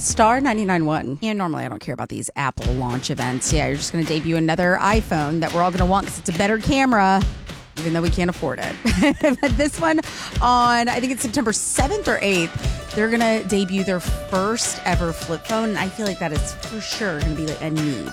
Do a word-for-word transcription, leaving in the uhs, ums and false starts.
Star ninety-nine point one. And normally I don't care about these Apple launch events. Yeah, you're just going to debut another iPhone that we're all going to want because it's a better camera, even though we can't afford it. But this one on, I think it's September seventh or eighth, they're going to debut their first ever flip phone. And I feel like that is for sure going to be like a need